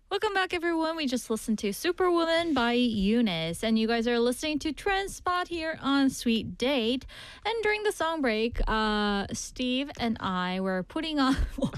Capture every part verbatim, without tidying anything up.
Welcome back, everyone. We just listened to Superwoman by Eunice, and you guys are listening to Trend Spot here on Sweet Date. And during the song break, uh, Steve and I were putting on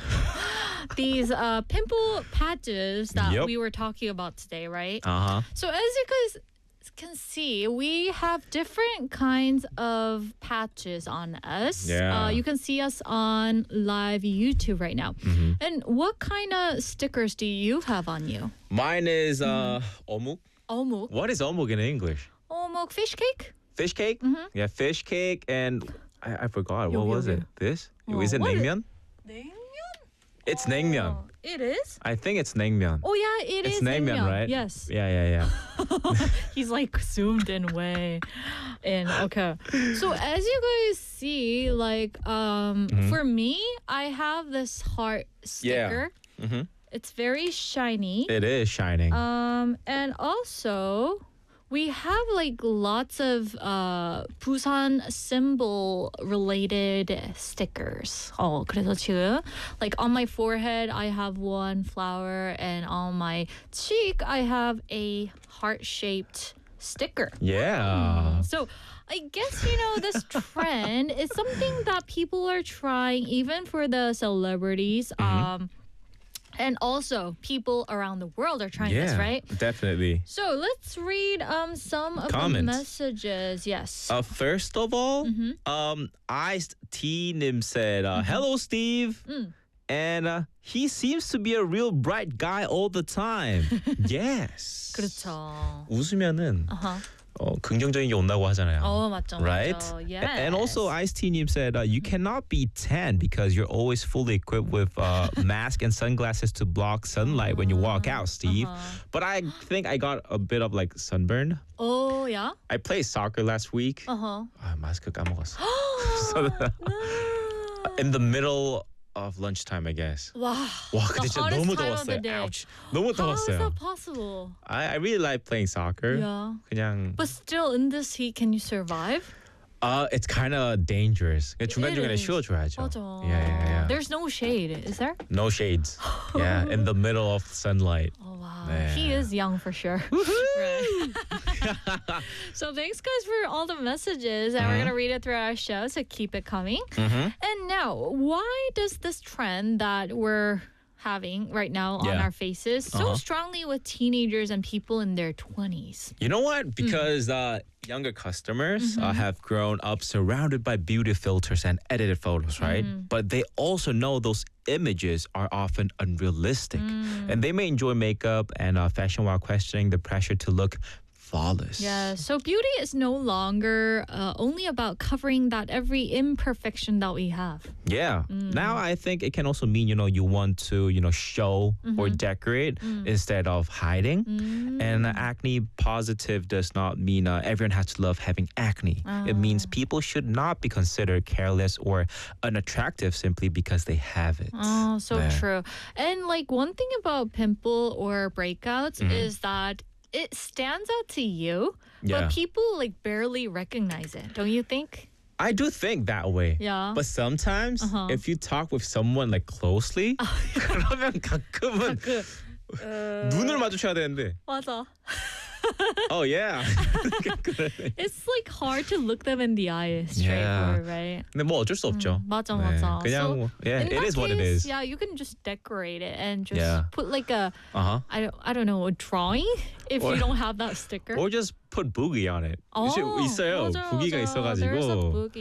these uh, pimple patches that Yep. we were talking about today, right? Uh-huh. So as you guys can see, we have different kinds of patches on us. Yeah. Uh, you can see us on live YouTube right now. Mm-hmm. And what kind of stickers do you have on you? Mine is uh omuk. Omuk. What is omuk in English? Omuk fish cake? Fish cake? Mhm. Yeah, fish cake and I, I forgot. What 여기, was 여기. it? This? Oh, is it what is- naengmyeon? 냉면? It's naengmyeon. Oh, it is? I think it's naengmyeon. Oh yeah, it it's is naengmyeon, right? Yes. Yeah, yeah, yeah. He's like zoomed in way. And okay. So as you guys see, like um Mhm. for me, I have this heart sticker. Mhm. It's very shiny. It is shining. Um and also we have like lots of uh Busan symbol related stickers. 어, 그래서 지금 like on my forehead I have one flower and on my cheek I have a heart-shaped sticker. yeah. So I guess, you know, this trend is something that people are trying even for the celebrities. Um and also people around the world are trying yeah. this, right? Definitely. So let's read um some of Comments. the messages. Yes. Uh, first of all, Mhm. um, Iced T Nim said, uh, "Hello, Steve," Mm. and uh, he seems to be a real bright guy all the time. yes. 그렇죠. 웃으면은 Uh-huh. 어, 긍정적인 게 온다고 하잖아요. 어, 맞죠, right? 맞죠. A- Yes. And also, Ice T Nim said, uh, you cannot be tan because you're always fully equipped with uh, mask and sunglasses to block sunlight when you walk out, Steve. Uh-huh. But I think I got a bit of like sunburn. Oh, yeah? I played soccer last week. Uh-huh. 아, 마스크 까먹었어. So, in the middle of lunchtime, I guess. 와. 와, 근데 The 진짜 hottest 너무 time of the 더웠어요. day. Ouch. 너무 How is 더웠어요. that possible? I, I really like playing soccer. Yeah. 그냥 But still, in this heat, can you survive? uh, it's kind of dangerous. 그냥 중간중간에 is. 쉬어줘야죠. 맞아. Yeah, yeah, yeah. There's no shade, is there? No shades. Yeah, in the middle of sunlight. Oh, wow. 네. He is young for sure. Right. So thanks, guys, for all the messages. And we're Mhm. going to read it throughout our show, so keep it coming. Mm-hmm. And now, why does this trend that we're having right now on Yeah. our faces so Uh-huh. strongly with teenagers and people in their twenties? You know what? Because uh, younger customers uh, Mm-hmm. have grown up surrounded by beauty filters and edited photos, right? Mm-hmm. But they also know those images are often unrealistic. Mm. And they may enjoy makeup and uh, fashion while questioning the pressure to look flawless. Yeah, so beauty is no longer uh, only about covering that every imperfection that we have. Yeah. Mm. Now I think it can also mean, you know, you want to, you know, show or Mm-hmm. decorate Mm. instead of hiding. Mm. And uh, acne positive does not mean uh, everyone has to love having acne. It means Ah. people should not be considered careless or unattractive simply because they have it. Oh, so 네. true. And like one thing about pimple or breakouts Mhm. is that it stands out to you, Yeah. but people like barely recognize it. Don't you think? I do think that way. Yeah. But sometimes Uh-huh. if you talk with someone like closely, 그러면 가끔은 그, 어, 눈을 마주쳐야 되는데. 맞아. Oh yeah. It's like hard to look them in the eye straight Yeah. forward, right? 근데 뭐 어쩔 수 없죠. 맞아, 네, 맞아. 그냥 So, 뭐, yeah, in it that is what it case, is. Yeah, you can just decorate it and just Yeah. put like a Uh-huh. I don't I don't know a drawing if Or- you don't have that sticker. Or just put boogie on it. 어, 있어요. 맞아, 부기가 맞아. There's a 있어가지고. boogie.